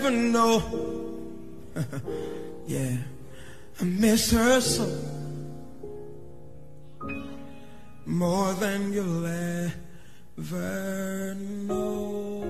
know. Yeah, I miss her so more than you'll ever know.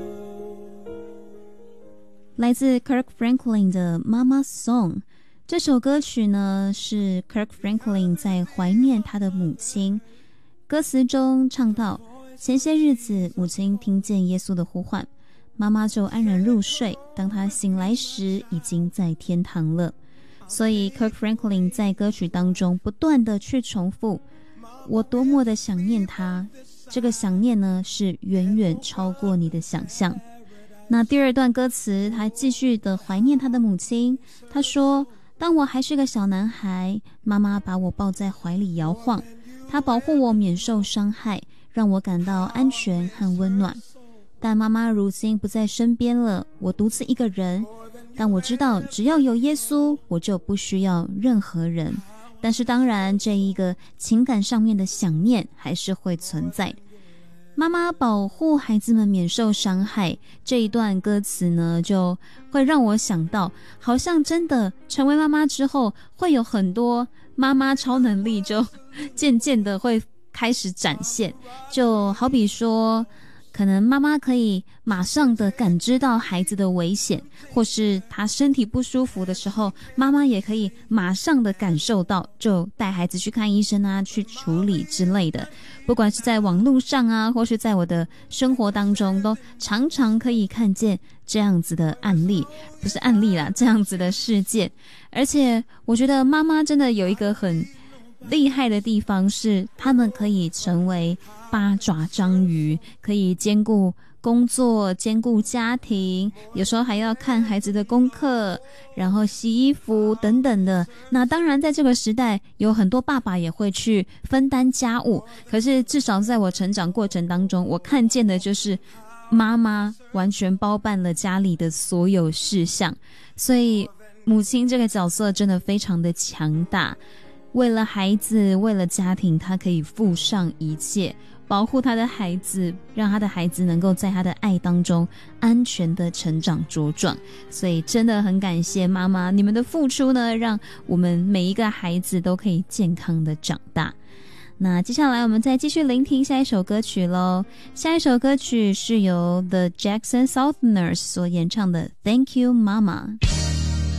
来自 Kirk Franklin 的 Mama Song 这首歌曲呢，是 Kirk Franklin 在怀念他的母亲。歌词中唱到，前些日子母亲听见耶稣的呼唤，妈妈就安然入睡，当她醒来时已经在天堂了。所以 Kirk Franklin 在歌曲当中不断的去重复，我多么的想念他，这个想念呢是远远超过你的想象。那第二段歌词，他继续的怀念他的母亲，他说，当我还是个小男孩，妈妈把我抱在怀里摇晃，她保护我免受伤害，让我感到安全和温暖。但妈妈如今不在身边了，我独自一个人，但我知道只要有耶稣，我就不需要任何人。但是当然，这一个情感上面的想念还是会存在的。妈妈保护孩子们免受伤害，这一段歌词呢，就会让我想到，好像真的成为妈妈之后，会有很多妈妈超能力就渐渐的会开始展现。就好比说，可能妈妈可以马上的感知到孩子的危险，或是他身体不舒服的时候，妈妈也可以马上的感受到，就带孩子去看医生啊，去处理之类的。不管是在网络上啊，或是在我的生活当中，都常常可以看见这样子的案例，不是案例啦，这样子的事件。而且我觉得妈妈真的有一个很厉害的地方，是他们可以成为八爪章鱼，可以兼顾工作，兼顾家庭，有时候还要看孩子的功课，然后洗衣服等等的。那当然在这个时代，有很多爸爸也会去分担家务，可是至少在我成长过程当中，我看见的就是妈妈完全包办了家里的所有事项。所以母亲这个角色真的非常的强大，为了孩子，为了家庭，她可以付上一切，保护她的孩子，让她的孩子能够在她的爱当中安全的成长茁壮。所以真的很感谢妈妈，你们的付出呢，让我们每一个孩子都可以健康的长大。那接下来我们再继续聆听下一首歌曲咯。下一首歌曲是由 The Jackson Southerners 所演唱的 Thank You Mama。